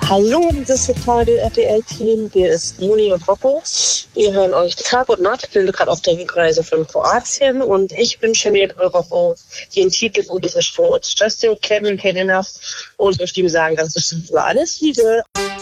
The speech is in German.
Hallo, das ist tolle RTL-Team. Hier ist Moni und Rocco. Wir hören euch Tag und Nacht. Ich bin gerade auf der Rückreise von Kroatien und ich wünsche mir Rocco den Titel von dieser Show. It's just you, Kevin, Enough. Und ich möchte ihm sagen, ganz bestimmt war alles Liebe.